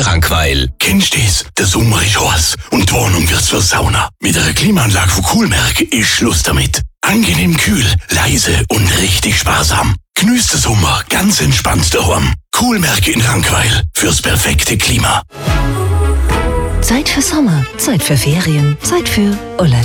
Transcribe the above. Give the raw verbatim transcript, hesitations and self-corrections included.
Rankweil. Kennst du das? Der Sommer ist heiß und die Wohnung wird zur Sauna. Mit einer Klimaanlage von Coolmerk ist Schluss damit. Angenehm kühl, leise und richtig sparsam. Genießt den Sommer ganz entspannt daheim. Coolmerk in Rankweil fürs perfekte Klima. Zeit für Sommer, Zeit für Ferien, Zeit für Urlaub.